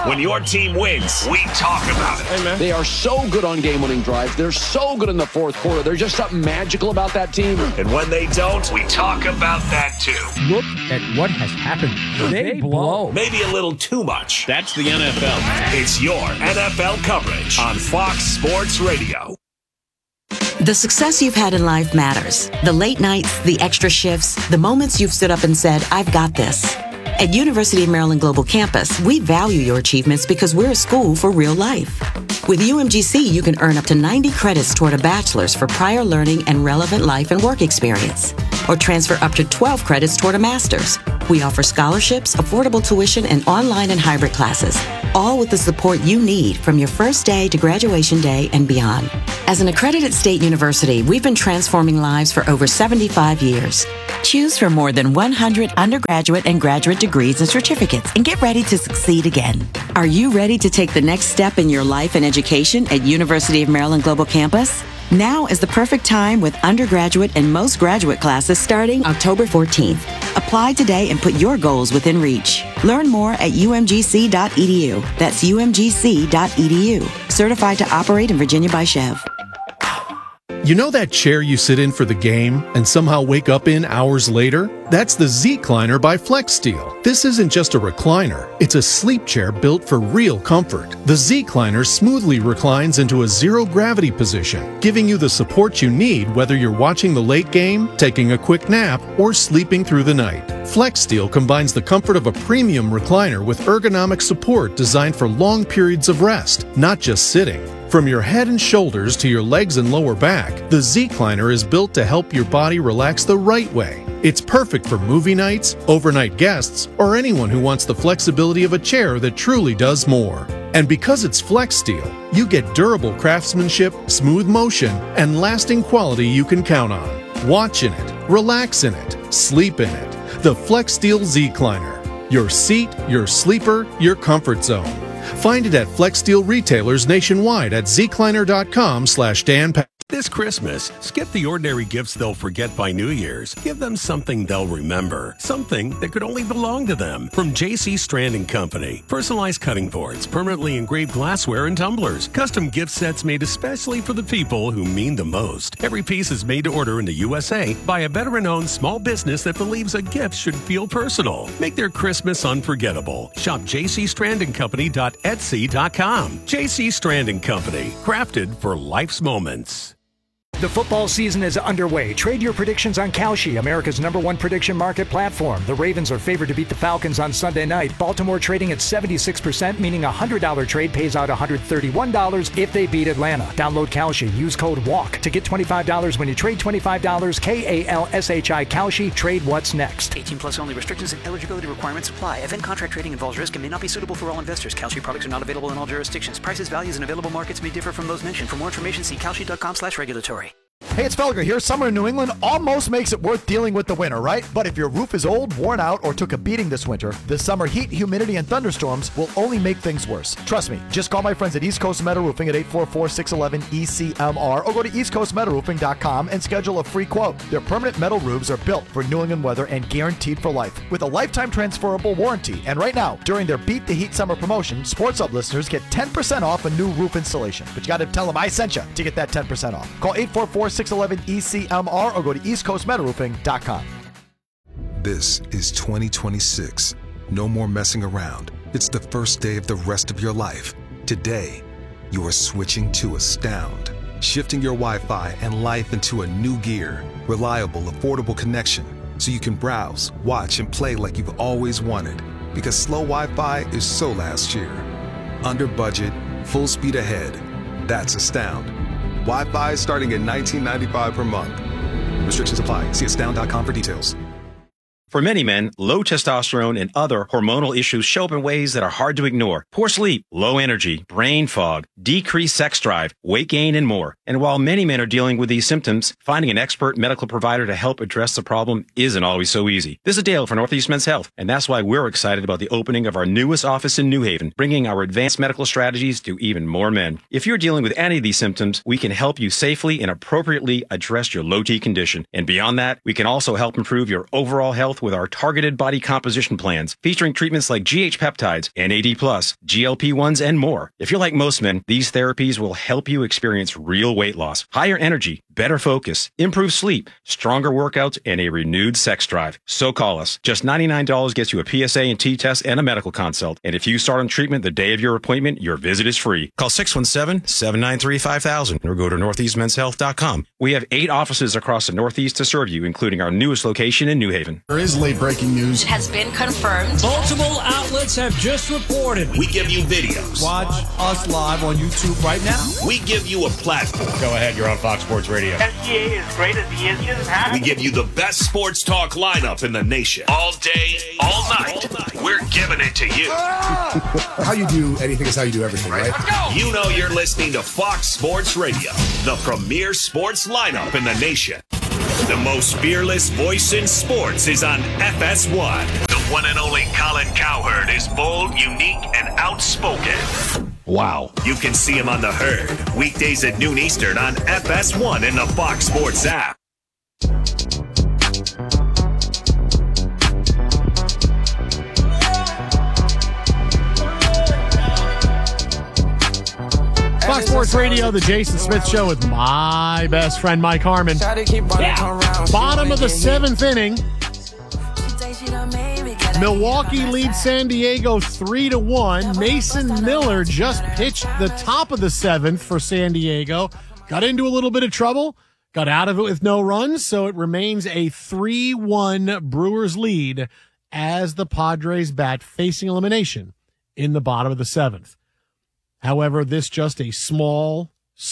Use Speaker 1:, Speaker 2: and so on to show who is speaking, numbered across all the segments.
Speaker 1: When your team wins, we talk about it.
Speaker 2: Hey, man.
Speaker 3: They are so good on game-winning drives. They're so good in the fourth quarter. There's just something magical about that team.
Speaker 1: And when they don't, we talk about that too.
Speaker 4: Look at what has happened. They blow.
Speaker 1: Maybe a little too much.
Speaker 2: That's the NFL.
Speaker 1: It's your NFL coverage on Fox Sports Radio.
Speaker 5: The success you've had in life matters. The late nights, the extra shifts, the moments you've stood up and said, I've got this. At University of Maryland Global Campus, we value your achievements because we're a school for real life. With UMGC, you can earn up to 90 credits toward a bachelor's for prior learning and relevant life and work experience, or transfer up to 12 credits toward a master's. We offer scholarships, affordable tuition, and online and hybrid classes, all with the support you need from your first day to graduation day and beyond. As an accredited state university, we've been transforming lives for over 75 years. Choose from more than 100 undergraduate and graduate degrees and certificates and get ready to succeed again. Are you ready to take the next step in your life and education at University of Maryland Global Campus? Now is the perfect time with undergraduate and most graduate classes starting October 14th. Apply today and put your goals within reach. Learn more at umgc.edu. That's umgc.edu. Certified to operate in Virginia by Chev.
Speaker 6: You know that chair you sit in for the game and somehow wake up in hours later? That's the Z-Cliner by FlexSteel. This isn't just a recliner, it's a sleep chair built for real comfort. The Z-Cliner smoothly reclines into a zero-gravity position, giving you the support you need whether you're watching the late game, taking a quick nap, or sleeping through the night. FlexSteel combines the comfort of a premium recliner with ergonomic support designed for long periods of rest, not just sitting. From your head and shoulders to your legs and lower back, the Z-Cliner is built to help your body relax the right way. It's perfect for movie nights, overnight guests, or anyone who wants the flexibility of a chair that truly does more. And because it's FlexSteel, you get durable craftsmanship, smooth motion, and lasting quality you can count on. Watch in it, relax in it, sleep in it. The FlexSteel Z-Cliner. Your seat, your sleeper, your comfort zone. Find it at FlexSteel retailers nationwide at zcliner.com/Dan.
Speaker 7: This Christmas, skip the ordinary gifts they'll forget by New Year's. Give them something they'll remember. Something that could only belong to them. From J.C. Strand & Company. Personalized cutting boards, permanently engraved glassware, and tumblers. Custom gift sets made especially for the people who mean the most. Every piece is made to order in the USA by a veteran-owned small business that believes a gift should feel personal. Make their Christmas unforgettable. Shop jcstrandandcompany.etsy.com. J.C. Strand & Company. Crafted for life's moments.
Speaker 8: The football season is underway. Trade your predictions on Kalshi, America's #1 prediction market platform. The Ravens are favored to beat the Falcons on Sunday night. Baltimore trading at 76%, meaning a $100 trade pays out $131 if they beat Atlanta. Download Kalshi. Use code WALK to get $25 when you trade $25. Kalshi. Kalshi. Trade what's next.
Speaker 9: 18 plus only. Restrictions and eligibility requirements apply. Event contract trading involves risk and may not be suitable for all investors. Kalshi products are not available in all jurisdictions. Prices, values, and available markets may differ from those mentioned. For more information, see kalshi.com/regulatory.
Speaker 10: Hey, it's Felger here. Summer in New England almost makes it worth dealing with the winter, right? But if your roof is old, worn out, or took a beating this winter, the summer heat, humidity, and thunderstorms will only make things worse. Trust me. Just call my friends at East Coast Metal Roofing at 844-611-ECMR or go to eastcoastmetalroofing.com and schedule a free quote. Their permanent metal roofs are built for New England weather and guaranteed for life with a lifetime transferable warranty. And right now, during their Beat the Heat Summer promotion, Sports Hub listeners get 10% off a new roof installation. But you got to tell them I sent you to get that 10% off. Call 844-611-ECMR or go to eastcoastmetalroofing.com.
Speaker 11: This is 2026. No more messing around. It's the first day of the rest of your life. Today, you are switching to Astound, shifting your Wi-Fi and life into a new gear. Reliable, affordable connection, so you can browse, watch, and play like you've always wanted. Because slow Wi-Fi is so last year. Under budget, full speed ahead. That's Astound. Wi-Fi starting at $19.95 per month. Restrictions apply. See astound.com for details.
Speaker 12: For many men, low testosterone and other hormonal issues show up in ways that are hard to ignore. Poor sleep, low energy, brain fog, decreased sex drive, weight gain, and more. And while many men are dealing with these symptoms, finding an expert medical provider to help address the problem isn't always so easy. This is Dale for Northeast Men's Health, and that's why we're excited about the opening of our newest office in New Haven, bringing our advanced medical strategies to even more men. If you're dealing with any of these symptoms, we can help you safely and appropriately address your low T condition. And beyond that, we can also help improve your overall health health with our targeted body composition plans, featuring treatments like GH peptides, NAD+, GLP-1s, and more. If you're like most men, these therapies will help you experience real weight loss, higher energy, better focus, improved sleep, stronger workouts, and a renewed sex drive. So call us. Just $99 gets you a PSA and T-test and a medical consult. And if you start on treatment the day of your appointment, your visit is free. Call 617-793-5000 or go to northeastmenshealth.com. We have 8 offices across the Northeast to serve you, including our newest location in New Haven.
Speaker 2: There is late breaking news.
Speaker 13: It has been confirmed.
Speaker 14: Multiple outlets have just reported.
Speaker 1: We give you videos.
Speaker 2: Watch us live on YouTube right now.
Speaker 1: We give you a platform.
Speaker 15: Go ahead, you're on Fox Sports Radio.
Speaker 16: SGA is great as he is.
Speaker 1: We give you the best sports talk lineup in the nation. All day, all night. We're giving it to you.
Speaker 2: How you do anything is how you do everything, right?
Speaker 16: Let's go.
Speaker 1: You know you're listening to Fox Sports Radio, the premier sports lineup in the nation. The most fearless voice in sports is on FS1. The one and only Colin Cowherd is bold, unique, and outspoken.
Speaker 3: Wow.
Speaker 1: You can see him on The Herd, weekdays at noon Eastern on FS1 in the Fox Sports app.
Speaker 4: Fox Sports Radio, the Jason Smith Show with my best friend, Mike Harmon. Yeah. Bottom of the 7th inning. Milwaukee leads San Diego 3-1. Mason Miller just pitched the top of the 7th for San Diego. Got into a little bit of trouble. Got out of it with no runs, so it remains a 3-1 Brewers lead as the Padres bat facing elimination in the bottom of the 7th. However, this just a small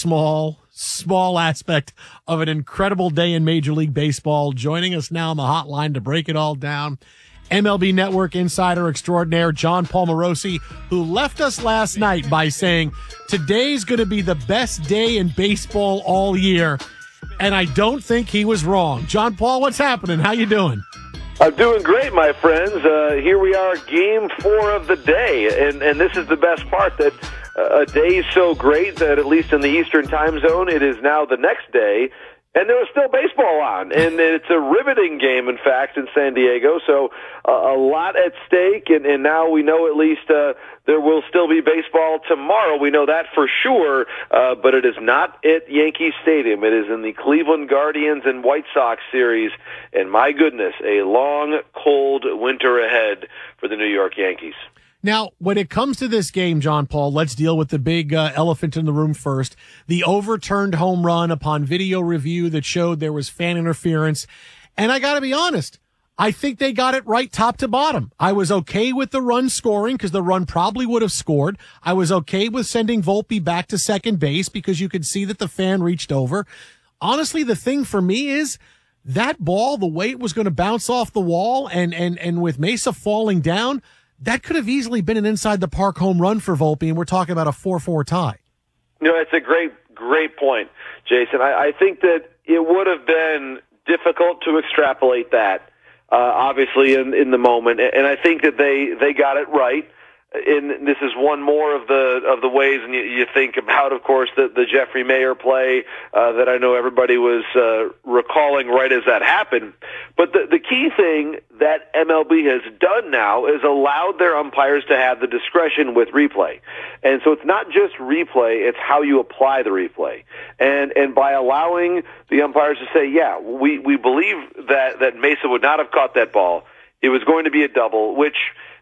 Speaker 4: aspect of an incredible day in Major League Baseball. Joining us now on the hotline to break it all down, MLB Network insider extraordinaire John Paul Morosi, who left us last night by saying, today's going to be the best day in baseball all year. And I don't think he was wrong. John Paul, what's happening? How you doing?
Speaker 17: I'm doing great, my friends. Here we are, Game 4 of the day. And this is the best part, that a day is so great that at least in the Eastern time zone, it is now the next day. And there was still baseball on, and it's a riveting game, in fact, in San Diego. So a lot at stake, and now we know at least there will still be baseball tomorrow. We know that for sure, but it is not at Yankee Stadium. It is in the Cleveland Guardians and White Sox series, and my goodness, a long, cold winter ahead for the New York Yankees.
Speaker 4: Now, when it comes to this game, John Paul, let's deal with the big elephant in the room first. The overturned home run upon video review that showed there was fan interference. And I got to be honest, I think they got it right top to bottom. I was okay with the run scoring because the run probably would have scored. I was okay with sending Volpe back to second base because you could see that the fan reached over. Honestly, the thing for me is that ball, the way it was going to bounce off the wall and with Mesa falling down, that could have easily been an inside the park home run for Volpe, and we're talking about a 4-4 tie.
Speaker 17: You know, it's a great point, Jason. I think that it would have been difficult to extrapolate that, obviously, in the moment, and I think that they got it right. And this is one more of the ways, and you think about, of course, the Jeffrey Mayer play that I know everybody was recalling right as that happened. But the key thing that MLB has done now is allowed their umpires to have the discretion with replay. And so it's not just replay, it's how you apply the replay. And by allowing the umpires to say, yeah, we believe that Mesa would not have caught that ball, it was going to be a double, which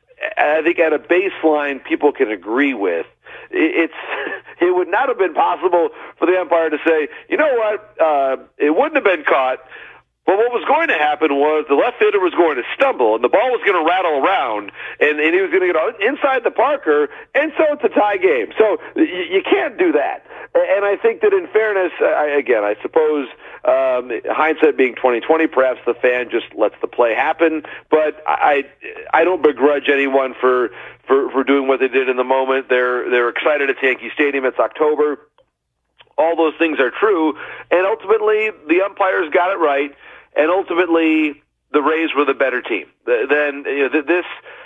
Speaker 17: I think at a baseline people can agree with. It would not have been possible for the umpire to say, you know what, it wouldn't have been caught, but what was going to happen was the left hitter was going to stumble, and the ball was going to rattle around, and he was going to get inside the Parker, and so it's a tie game. So you can't do that. And I think that in fairness, I suppose hindsight being 20/20, perhaps the fan just lets the play happen. But I don't begrudge anyone for doing what they did in the moment. They're excited at Yankee Stadium. It's October. All those things are true, and ultimately the umpires got it right. And ultimately, the Rays were the better team. Then this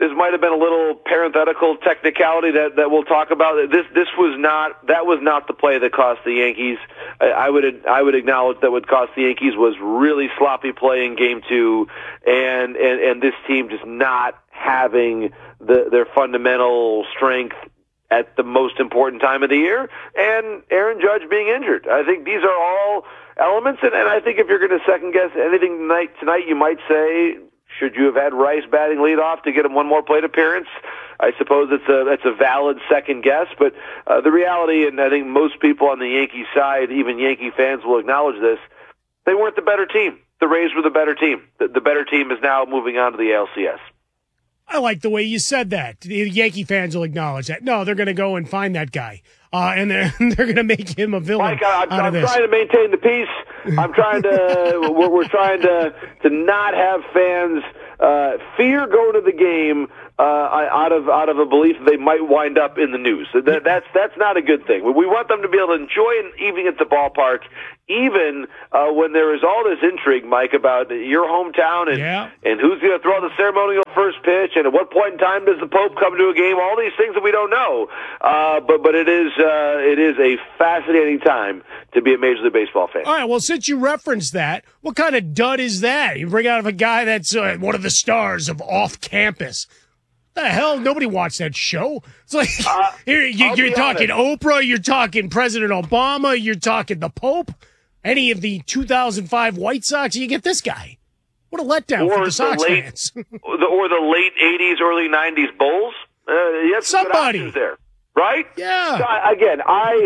Speaker 17: This might have been a little parenthetical technicality that we'll talk about. That was not the play that cost the Yankees. I would acknowledge that what cost the Yankees was really sloppy play in Game 2, and this team just not having their fundamental strength at the most important time of the year, and Aaron Judge being injured. I think these are all elements, and I think if you're going to second guess anything tonight, you might say, should you have had Rice batting leadoff to get him one more plate appearance? I suppose it's a valid second guess, but the reality, and I think most people on the Yankee side, even Yankee fans, will acknowledge this, they weren't the better team. The Rays were the better team. The better team is now moving on to the ALCS.
Speaker 13: I like the way you said that. The Yankee fans will acknowledge that. No, they're going to go and find that guy, and they're going to make him a villain.
Speaker 17: Mike, I'm trying to maintain the peace. I'm trying to. we're trying to not have fans fear go to the game out of a belief that they might wind up in the news. That's not a good thing. We want them to be able to enjoy an evening at the ballpark, even when there is all this intrigue, Mike, about your hometown and who's going to throw the ceremonial first pitch, and at what point in time does the Pope come to a game? All these things that we don't know. But it is a fascinating time to be a Major League Baseball fan.
Speaker 13: All right, well, since you referenced that, what kind of dud is that? You bring out a guy that's one of the stars of Off Campus. The hell? Nobody watched that show. It's like you're talking Oprah, you're talking President Obama, you're talking the Pope, any of the 2005 White Sox. You get this guy. What a letdown for the Sox fans.
Speaker 17: Or the late 80s, early 90s Bulls. You have somebody there, right?
Speaker 13: Yeah.
Speaker 17: So, again,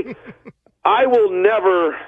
Speaker 17: I will never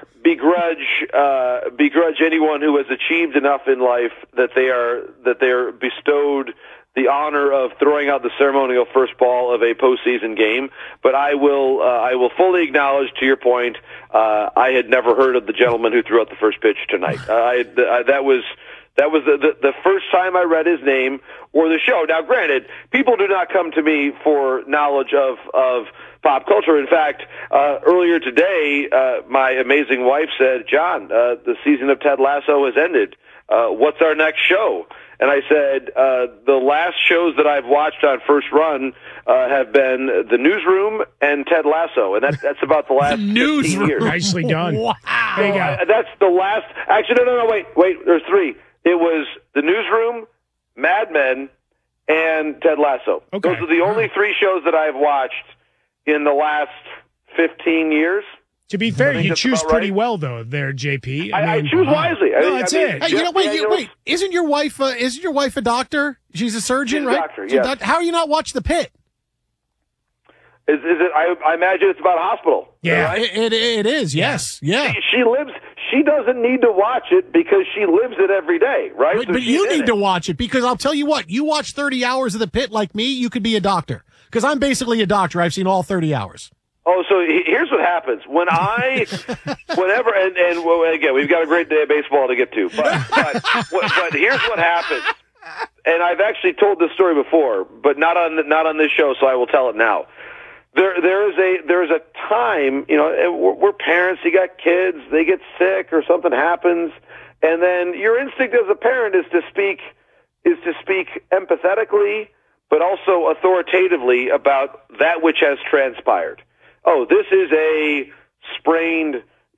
Speaker 17: begrudge anyone who has achieved enough in life that they are bestowed the honor of throwing out the ceremonial first ball of a postseason game. But I will fully acknowledge, to your point, I had never heard of the gentleman who threw out the first pitch tonight. That was the first time I read his name or the show. Now, granted, people do not come to me for knowledge of pop culture. In fact, earlier today, my amazing wife said, "John, the season of Ted Lasso has ended. What's our next show?" And I said, the last shows that I've watched on First Run have been The Newsroom and Ted Lasso, and that's about the last 15 years.
Speaker 13: Nicely done. Wow.
Speaker 17: That's the last. Actually, no, wait. There's three. It was The Newsroom, Mad Men, and Ted Lasso. Okay. Those are the only three shows that I've watched in the last 15 years.
Speaker 13: To be fair, you choose pretty well, though, there, JP.
Speaker 17: I choose wisely.
Speaker 13: No, that's it.
Speaker 4: Hey, wait. Isn't your wife a doctor? She's a surgeon, right?
Speaker 17: Doctor, yes.
Speaker 4: How are you not watch The Pit?
Speaker 17: Is it? I imagine it's about a hospital.
Speaker 4: Yeah,
Speaker 17: right?
Speaker 4: it is. Yes, yeah.
Speaker 17: She doesn't need to watch it because she lives it every day, right?
Speaker 4: But you need to watch it because I'll tell you what. You watch 30 hours of The Pit like me, you could be a doctor. Because I'm basically a doctor. I've seen all 30 hours.
Speaker 17: Oh, so here's what happens. Whenever, and well, again, we've got a great day of baseball to get to, but here's what happens. And I've actually told this story before, but not on this show, so I will tell it now. There's a time, we're parents, you got kids, they get sick or something happens, and then your instinct as a parent is to speak empathetically, but also authoritatively about that which has transpired. Oh, this is a sprained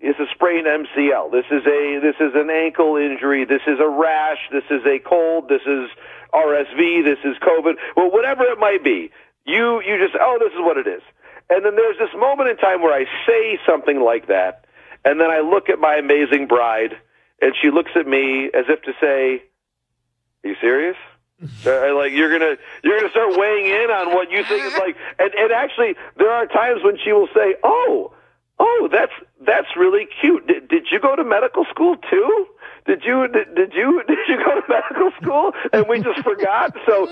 Speaker 17: MCL. This is an ankle injury. This is a rash. This is a cold. This is RSV. This is COVID. Well, whatever it might be, you just, this is what it is. And then there's this moment in time where I say something like that, and then I look at my amazing bride, and she looks at me as if to say, "Are you serious?" Like you're gonna start weighing in on what you think is like, and actually there are times when she will say, "Oh, that's really cute. Did you go to medical school too? Did you go to medical school?" And we just forgot. So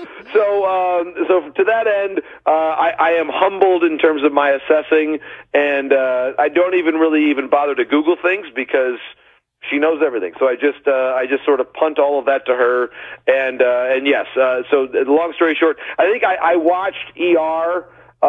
Speaker 17: to that end, I am humbled in terms of my assessing, and I don't even bother to Google things because she knows everything. So I just sort of punt all of that to her. And yes, so long story short, I think I watched ER,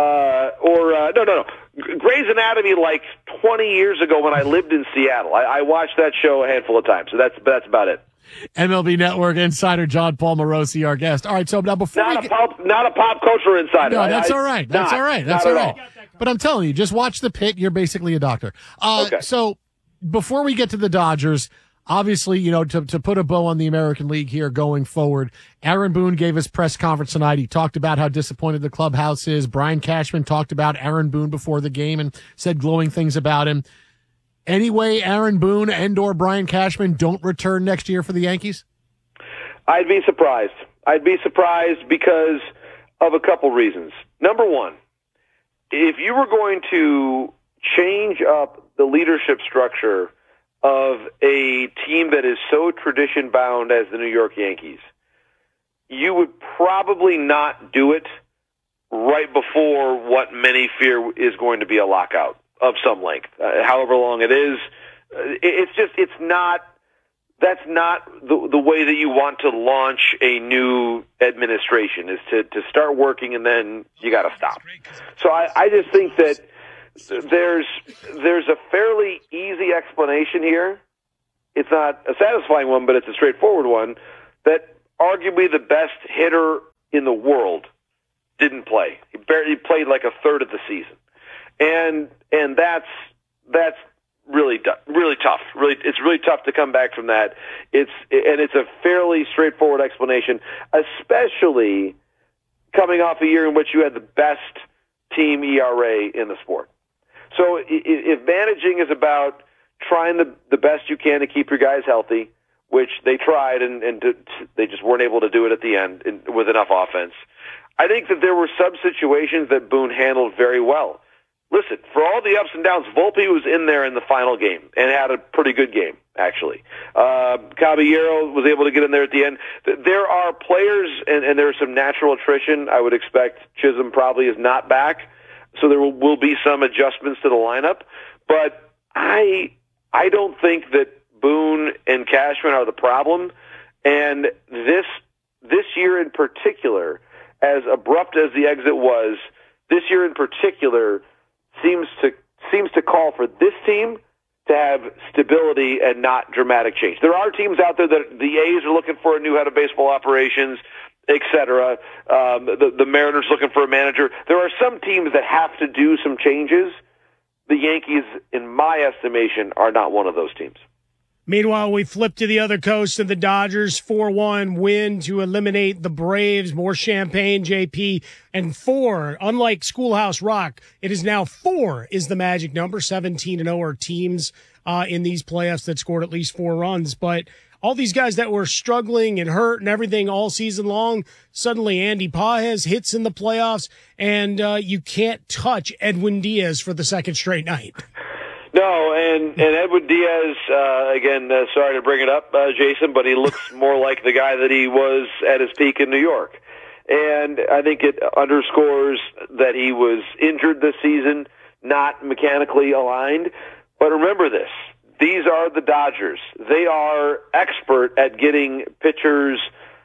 Speaker 17: no, Grey's Anatomy like 20 years ago when I lived in Seattle. I watched that show a handful of times. So that's about it.
Speaker 4: MLB Network insider John Paul Morosi, our guest. All right, so now before
Speaker 17: not a pop culture insider.
Speaker 4: No, that's all right. That's all right. That's all right. But I'm telling you, just watch the pit. You're basically a doctor.
Speaker 17: Okay.
Speaker 4: So before we get to the Dodgers, obviously, you know, to put a bow on the American League here going forward, Aaron Boone gave his press conference tonight. He talked about how disappointed the clubhouse is. Brian Cashman talked about Aaron Boone before the game and said glowing things about him. Anyway, Aaron Boone and/or Brian Cashman don't return next year for the Yankees?
Speaker 17: I'd be surprised. I'd be surprised because of a couple reasons. Number one, if you were going to change up the leadership structure of a team that is so tradition-bound as the New York Yankees, you would probably not do it right before what many fear is going to be a lockout of some length, however long it is. That's not the way that you want to launch a new administration, is to start working and then you got to stop. So I just think that there's a fairly easy explanation here. It's not a satisfying one, but it's a straightforward one, that arguably the best hitter in the world didn't play. He played like a third of the season. And that's really tough. It's really tough to come back from that. It's a fairly straightforward explanation, especially coming off a year in which you had the best team ERA in the sport. So if managing is about trying the best you can to keep your guys healthy, which they tried and they just weren't able to do it at the end with enough offense, I think that there were some situations that Boone handled very well. Listen, for all the ups and downs, Volpe was in there in the final game and had a pretty good game, actually. Caballero was able to get in there at the end. There are players, and there's some natural attrition. I would expect Chisholm probably is not back, so there will be some adjustments to the lineup. But I don't think that Boone and Cashman are the problem. And this year in particular, as abrupt as the exit was, this year in particular seems to call for this team to have stability and not dramatic change. There are teams out there that the A's are looking for a new head of baseball operations, etc. The Mariners looking for a manager. There are some teams that have to do some changes. The Yankees, in my estimation, are not one of those teams.
Speaker 13: Meanwhile, we flip to the other coast of the Dodgers, 4-1 win to eliminate the Braves. More champagne, JP, and 4. Unlike Schoolhouse Rock, it is now 4 is the magic number. 17-0 are teams in these playoffs that scored at least 4 runs. But all these guys that were struggling and hurt and everything all season long, suddenly Andy Pages hits in the playoffs, and you can't touch Edwin Diaz for the second straight night.
Speaker 17: No, and Edwin Diaz, again, sorry to bring it up, Jason, but he looks more like the guy that he was at his peak in New York. And I think it underscores that he was injured this season, not mechanically aligned. But remember this, these are the Dodgers. They are expert at getting pitchers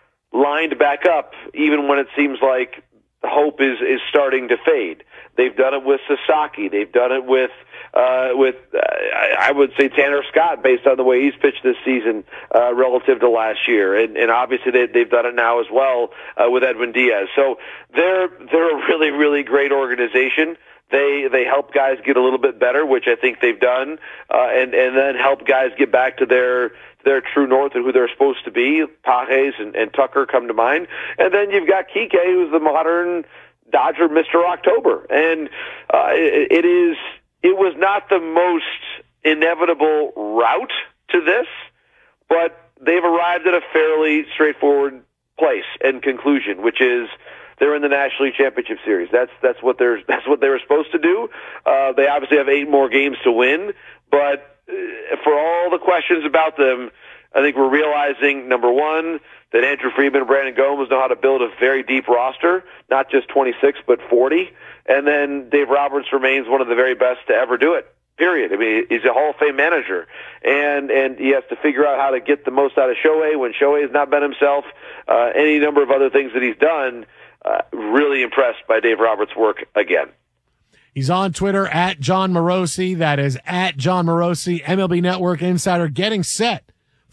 Speaker 17: lined back up, even when it seems like hope is starting to fade. They've done it with Sasaki. They've done it with I would say Tanner Scott, based on the way he's pitched this season relative to last year, and obviously they've done it now as well with Edwin Diaz. So they're a really, really great organization. They help guys get a little bit better, which I think they've done, and then help guys get back to their true north and who they're supposed to be. Pages and Tucker come to mind, and then you've got Kike, who's the modern Dodger Mr. October, and it was not the most inevitable route to this, but they've arrived at a fairly straightforward place and conclusion, which is they're in the National League Championship Series. That's what they were supposed to do. They obviously have 8 more games to win, but for all the questions about them, I think we're realizing, number one, that Andrew Friedman and Brandon Gomes know how to build a very deep roster, not just 26, but 40. And then Dave Roberts remains one of the very best to ever do it, period. I mean, he's a Hall of Fame manager. And he has to figure out how to get the most out of Shohei when Shohei has not been himself. Any number of other things that he's done. Really impressed by Dave Roberts' work again.
Speaker 4: He's on Twitter at John Morosi. That is at John Morosi, MLB Network insider, getting set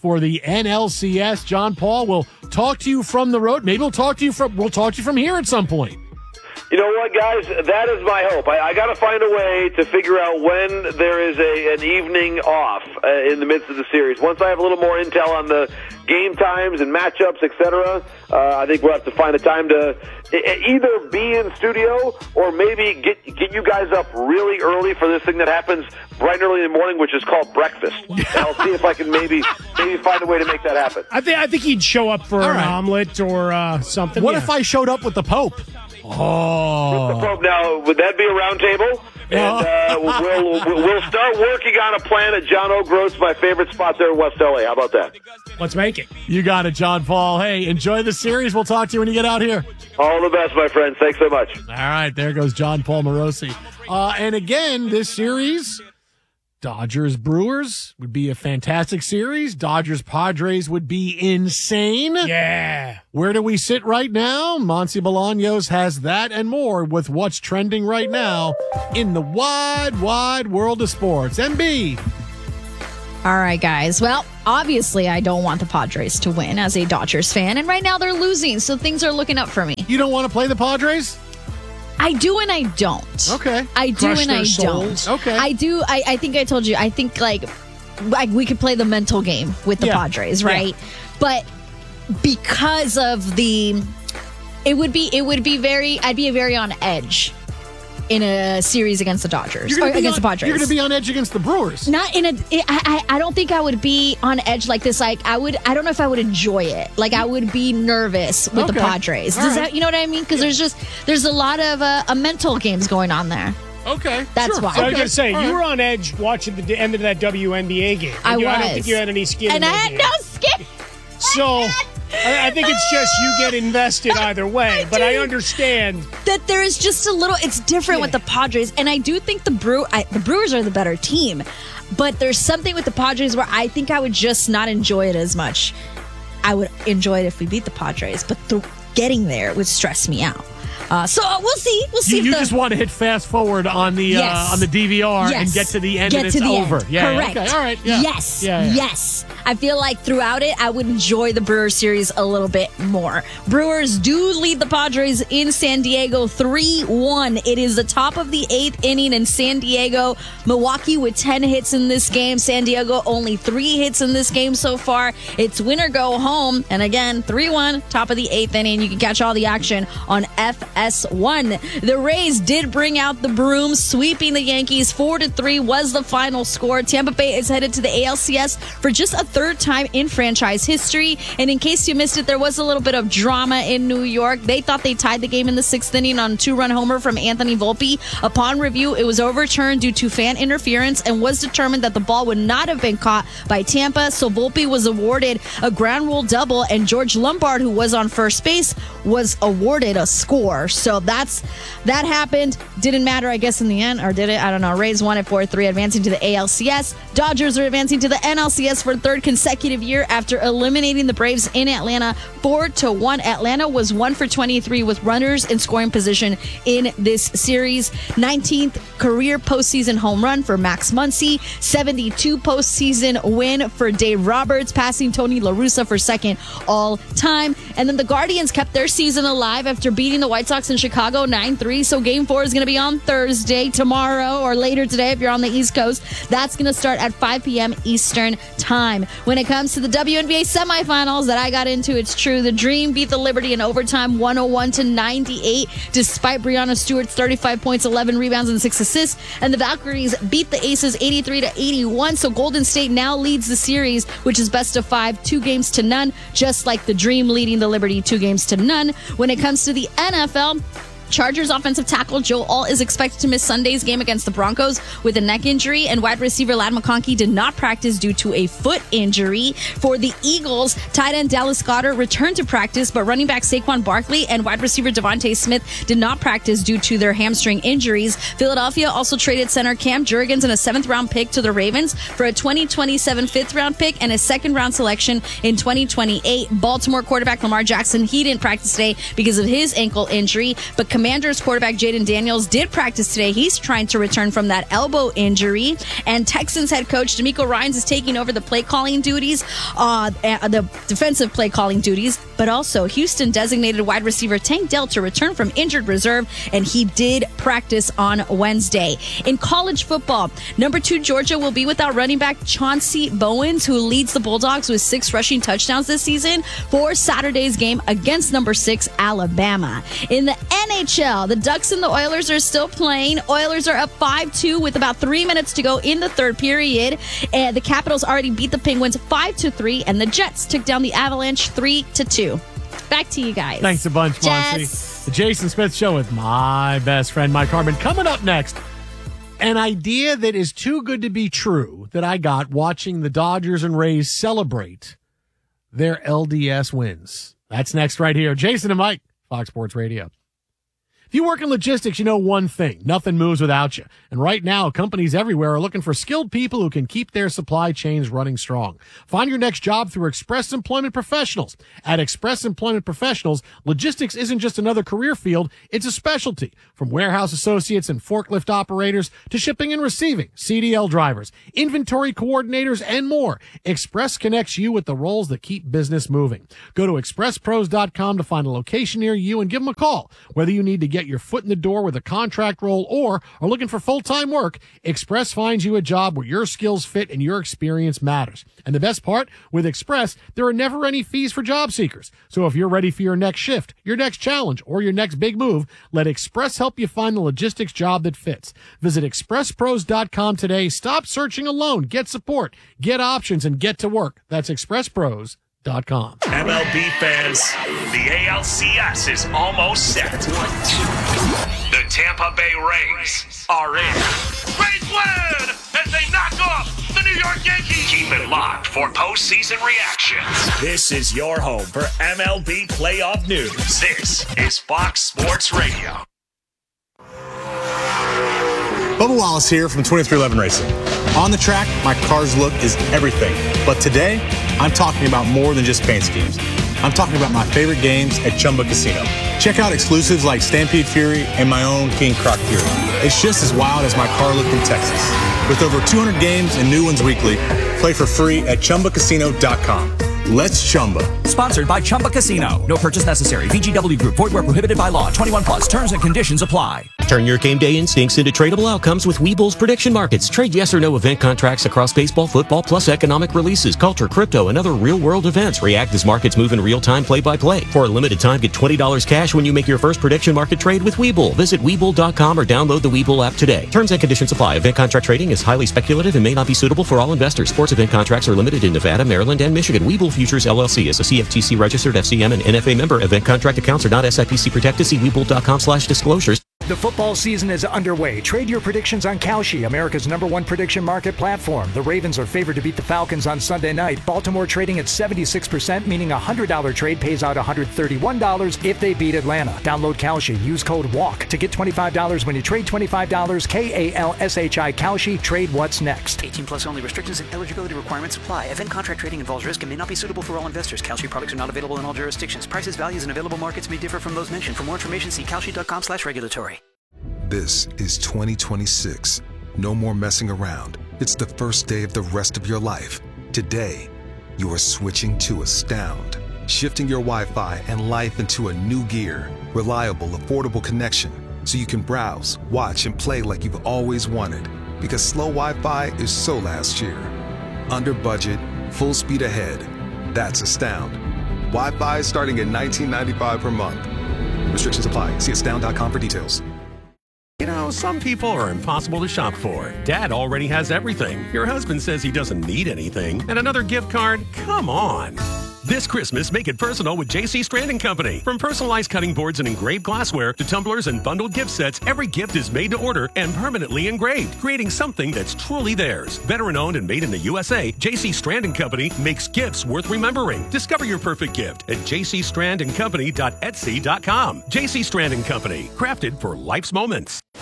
Speaker 4: for the NLCS. John Paul will talk to you from the road. Maybe we'll talk to you from here at some point.
Speaker 17: You know what, guys? That is my hope. I got to find a way to figure out when there is an evening off in the midst of the series. Once I have a little more intel on the game times and matchups, etc., I think we'll have to find a time to either be in studio or maybe get you guys up really early for this thing that happens bright and early in the morning, which is called breakfast. And I'll see if I can maybe find a way to make that happen.
Speaker 13: I think he'd show up for an omelet or something.
Speaker 4: What if I showed up with the Pope? Oh.
Speaker 17: With the Pope. Now, would that be a round table? And we'll start working on a plan at John O'Groats, my favorite spot there in West LA. How about that?
Speaker 13: Let's make it.
Speaker 4: You got it, John Paul. Hey, enjoy the series. We'll talk to you when you get out here.
Speaker 17: All the best, my friends. Thanks so much.
Speaker 4: All right, there goes John Paul Morosi. And again, this series, Dodgers-Brewers would be a fantastic series. Dodgers-Padres would be insane.
Speaker 13: Yeah.
Speaker 4: Where do we sit right now? Monty Bolaños has that and more with what's trending right now in the wide, wide world of sports. MB.
Speaker 15: All right, guys. Well, obviously, I don't want the Padres to win as a Dodgers fan. And right now they're losing, so things are looking up for me.
Speaker 4: You don't want to play the Padres?
Speaker 15: I do and I don't.
Speaker 4: Okay.
Speaker 15: I do
Speaker 13: Crush
Speaker 15: and
Speaker 13: their
Speaker 15: I
Speaker 13: souls.
Speaker 15: don't.
Speaker 4: Okay.
Speaker 15: I do. I think I told you. I think like we could play the mental game with the Padres, right? Yeah. But because of I'd be very on edge in a series against the Dodgers or against the Padres.
Speaker 4: You're going to be on edge against the Brewers.
Speaker 15: Not in I don't think I would be on edge like this. Like I don't know if I would enjoy it. Like I would be nervous with the Padres. Does that, you know what I mean? Because there's a lot of mental games going on there.
Speaker 4: Okay.
Speaker 15: That's why.
Speaker 13: So I was going to say, you were on edge watching the end of that WNBA game.
Speaker 15: I was.
Speaker 13: I don't think you had any skin in
Speaker 15: and I
Speaker 13: that
Speaker 15: had
Speaker 13: game.
Speaker 15: no skin.
Speaker 13: So I think it's just you get invested either way. But I understand
Speaker 15: that there is just a little. It's different with the Padres, and I do think the Brewers are the better team. But there's something with the Padres where I think I would just not enjoy it as much. I would enjoy it if we beat the Padres, but getting there would stress me out. So we'll see. We'll see.
Speaker 4: You just want to hit fast forward on the DVR and get to the end and it's over.
Speaker 15: End.
Speaker 4: Yeah.
Speaker 15: Correct.
Speaker 4: Okay. All right. Yeah.
Speaker 15: Yes.
Speaker 4: Yeah.
Speaker 15: Yes. I feel like throughout it, I would enjoy the Brewers series a little bit more. Brewers do lead the Padres in San Diego 3-1. It is the top of the 8th inning in San Diego. Milwaukee with 10 hits in this game. San Diego only 3 hits in this game so far. It's win or go home. And again, 3-1, top of the 8th inning. You can catch all the action on FS1. The Rays did bring out the broom, sweeping the Yankees. 4-3 was the final score. Tampa Bay is headed to the ALCS for just a third time in franchise history. And in case you missed it, there was a little bit of drama in New York. They thought they tied the game in the 6th inning on a 2-run homer from Anthony Volpe. Upon review, it was overturned due to fan interference and was determined that the ball would not have been caught by Tampa. So Volpe was awarded a ground rule double, and George Lombard, who was on first base, was awarded a score. So that happened. Didn't matter, I guess, in the end, or did it? I don't know. Rays won at 4-3, advancing to the ALCS. Dodgers are advancing to the NLCS for the third consecutive year after eliminating the Braves in Atlanta 4-1. Atlanta was 1-for-23 with runners in scoring position in this series. 19th career postseason home run for Max Muncy. 72 postseason win for Dave Roberts, passing Tony La Russa for second all time. And then the Guardians kept their season alive after beating the White Sox in Chicago 9-3. So game 4 is going to be on Thursday, tomorrow, or later today if you're on the East Coast. That's going to start at 5 p.m. Eastern time. When it comes to the WNBA semifinals that I got into, it's true. The Dream beat the Liberty in overtime 101-98, despite Breanna Stewart's 35 points, 11 rebounds, and 6 assists. And the Valkyries beat the Aces 83-81. So Golden State now leads the series, which is best of 5, 2-0, just like the Dream leading the Liberty 2-0. When it comes to the NFL, Chargers offensive tackle Joe Alt is expected to miss Sunday's game against the Broncos with a neck injury, and wide receiver Ladd McConkey did not practice due to a foot injury. For the Eagles, tight end Dallas Goedert returned to practice, but running back Saquon Barkley and wide receiver Devontae Smith did not practice due to their hamstring injuries. Philadelphia also traded center Cam Jurgens and a 7th-round pick to the Ravens for a 2027 5th-round pick and a 2nd-round selection in 2028. Baltimore quarterback Lamar Jackson, he didn't practice today because of his ankle injury, but Commanders quarterback Jaden Daniels did practice today. He's trying to return from that elbow injury. And Texans head coach DeMeco Ryans is taking over the play calling duties, the defensive play calling duties. But also, Houston designated wide receiver Tank Dell to return from injured reserve, and he did practice on Wednesday. In college football, number 2 Georgia will be without running back Chauncey Bowens, who leads the Bulldogs with 6 rushing touchdowns this season, for Saturday's game against number 6 Alabama. In the NHL, the Ducks and the Oilers are still playing. Oilers are up 5-2 with about 3 minutes to go in the third period. The Capitals already beat the Penguins 5-3, and the Jets took down the Avalanche 3-2. Back to you guys.
Speaker 4: Thanks a bunch, Monty. The Jason Smith Show with my best friend, Mike Harmon. Coming up next, an idea that is too good to be true that I got watching the Dodgers and Rays celebrate their LDS wins. That's next right here. Jason and Mike, Fox Sports Radio. If you work in logistics, you know one thing. Nothing moves without you. And right now, companies everywhere are looking for skilled people who can keep their supply chains running strong. Find your next job through Express Employment Professionals. At Express Employment Professionals, logistics isn't just another career field, it's a specialty. From warehouse associates and forklift operators to shipping and receiving, CDL drivers, inventory coordinators, and more. Express connects you with the roles that keep business moving. Go to expresspros.com to find a location near you and give them a call. Whether you need to get your foot in the door with a contract role or are looking for full-time work, Express finds you a job where your skills fit and your experience matters. And the best part, with Express, there are never any fees for job seekers. So if you're ready for your next shift, your next challenge, or your next big move, let Express help you find the logistics job that fits. Visit expresspros.com today. Stop searching alone. Get support, get options, and get to work. That's expresspros.com.
Speaker 1: MLB fans, the ALCS is almost set. The Tampa Bay Rays are in. Rays win as they knock off the New York Yankees. Keep it locked for postseason reactions. This is your home for MLB playoff news. This is Fox Sports Radio.
Speaker 18: Bubba Wallace here from 2311 Racing. On the track, my car's look is everything. But today, I'm talking about more than just paint schemes. I'm talking about my favorite games at Chumba Casino. Check out exclusives like Stampede Fury and my own King Croc Fury. It's just as wild as my car look in Texas. With over 200 games and new ones weekly, play for free at ChumbaCasino.com. Let's Chumba.
Speaker 19: Sponsored by Chumba Casino. No purchase necessary. VGW Group. Void where prohibited by law. 21 plus. Terms and conditions apply.
Speaker 20: Turn your game day instincts into tradable outcomes with Webull's prediction markets. Trade yes or no event contracts across baseball, football, plus economic releases, culture, crypto, and other real-world events. React as markets move in real time, play-by-play. For a limited time, get $20 cash when you make your first prediction market trade with Webull. Visit Webull.com or download the Webull app today. Terms and conditions apply. Event contract trading is highly speculative and may not be suitable for all investors. Sports event contracts are limited in Nevada, Maryland, and Michigan. Webull Futures LLC is a CFTC registered FCM and NFA member. Event contract accounts are not SIPC protected. See Webull.com/disclosures.
Speaker 8: The football season is underway. Trade your predictions on Kalshi, America's #1 prediction market platform. The Ravens are favored to beat the Falcons on Sunday night. Baltimore trading at 76%, meaning a $100 trade pays out $131 if they beat Atlanta. Download Kalshi. Use code WALK to get $25 when you trade $25. KALSHI Kalshi. Trade what's next.
Speaker 9: 18 plus only. Restrictions and eligibility requirements apply. Event contract trading involves risk and may not be suitable for all investors. Kalshi products are not available in all jurisdictions. Prices, values, and available markets may differ from those mentioned. For more information, see Kalshi.com/regulatory.
Speaker 11: This is 2026. No more messing around. It's the first day of the rest of your life. Today, you are switching to Astound. Shifting your Wi-Fi and life into a new gear. Reliable, affordable connection. So you can browse, watch, and play like you've always wanted. Because slow Wi-Fi is so last year. Under budget, full speed ahead. That's Astound. Wi-Fi starting at $19.95 per month. Restrictions apply. See Astound.com for details.
Speaker 7: You know, some people are impossible to shop for. Dad already has everything. Your husband says he doesn't need anything. And another gift card? Come on. This Christmas, make it personal with J.C. Strand & Company. From personalized cutting boards and engraved glassware to tumblers and bundled gift sets, every gift is made to order and permanently engraved, creating something that's truly theirs. Veteran-owned and made in the USA, J.C. Strand & Company makes gifts worth remembering. Discover your perfect gift at jcstrandandcompany.etsy.com. J.C. Strand & Company, crafted for life's moments.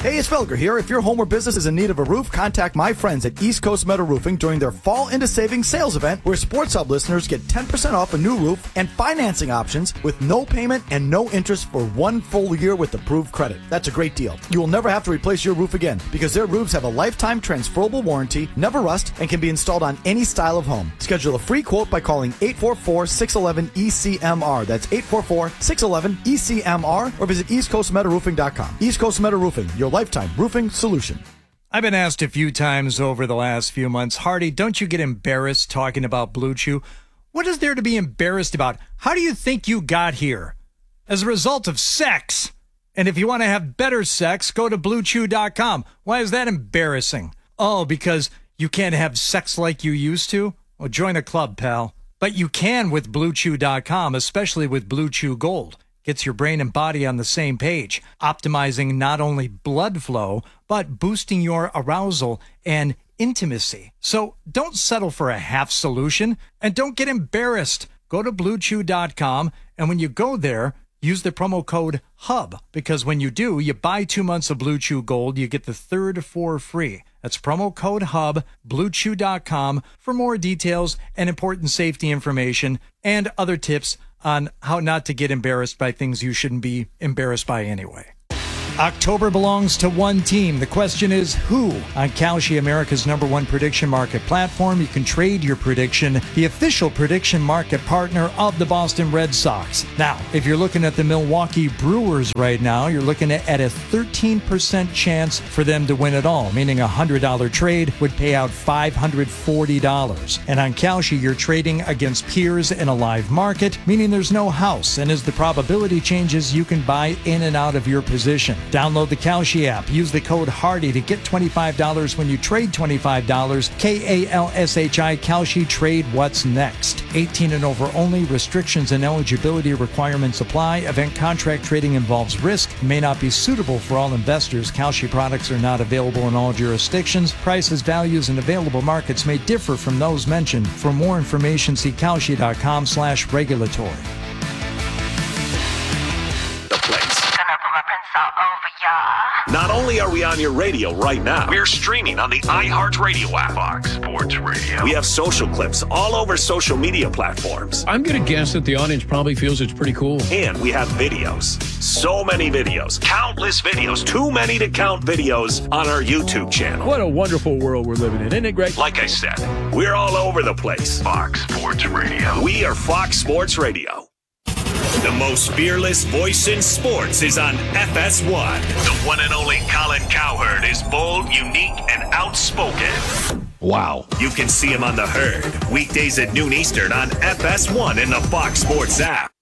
Speaker 10: Hey, it's Felger here. If your home or business is in need of a roof, contact my friends at East Coast Metal Roofing during their Fall Into Savings sales event, where Sports Hub listeners get 10% off a new roof and financing options with no payment and no interest for 1 full year with approved credit. That's a great deal. You will never have to replace your roof again because their roofs have a lifetime transferable warranty, never rust, and can be installed on any style of home. Schedule a free quote by calling 844-611-ECMR. That's 844-611-ECMR, or visit eastcoastmetalroofing.com. East Coast Metal Roofing, your lifetime roofing solution.
Speaker 8: I've been asked a few times over the last few months, Hardy, don't you get embarrassed talking about Blue Chew? What is there to be embarrassed about? How do you think you got here? As a result of sex. And if you want to have better sex, go to BlueChew.com. Why is that embarrassing? Oh, because you can't have sex like you used to? Well, join a club, pal. But you can with BlueChew.com, especially with Blue Chew Gold. Gets your brain and body on the same page, optimizing not only blood flow, but boosting your arousal and intimacy. So don't settle for a half solution and don't get embarrassed. Go to BlueChew.com, and when you go there, use the promo code HUB, because when you do, you buy 2 months of Blue Chew Gold, you get the third for free. That's promo code HUB, BlueChew.com, for more details and important safety information and other tips on how not to get embarrassed by things you shouldn't be embarrassed by anyway. October belongs to one team. The question is who? On Kalshi, America's #1 prediction market platform, you can trade your prediction, the official prediction market partner of the Boston Red Sox. Now, if you're looking at the Milwaukee Brewers right now, you're looking at a 13% chance for them to win it all, meaning a $100 trade would pay out $540. And on Kalshi, you're trading against peers in a live market, meaning there's no house. And as the probability changes, you can buy in and out of your position. Download the Kalshi app. Use the code HARDY to get $25 when you trade $25. KALSHI, Kalshi, trade what's next. 18 and over only. Restrictions and eligibility requirements apply. Event contract trading involves risk. May not be suitable for all investors. Kalshi products are not available in all jurisdictions. Prices, values, and available markets may differ from those mentioned. For more information, see Kalshi.com/regulatory.
Speaker 1: Not only are we on your radio right now, we're streaming on the iHeartRadio app. Fox Sports Radio. We have social clips all over social media platforms.
Speaker 21: I'm going to guess that the audience probably feels it's pretty cool.
Speaker 1: And we have videos. So many videos. Countless videos. Too many to count videos on our YouTube channel.
Speaker 21: What a wonderful world we're living in. Isn't it great?
Speaker 1: Like I said, we're all over the place. Fox Sports Radio. We are Fox Sports Radio. The most fearless voice in sports is on FS1. The one and only Colin Cowherd is bold, unique, and outspoken.
Speaker 21: Wow.
Speaker 1: You can see him on The Herd, weekdays at noon Eastern on FS1 in the Fox Sports app.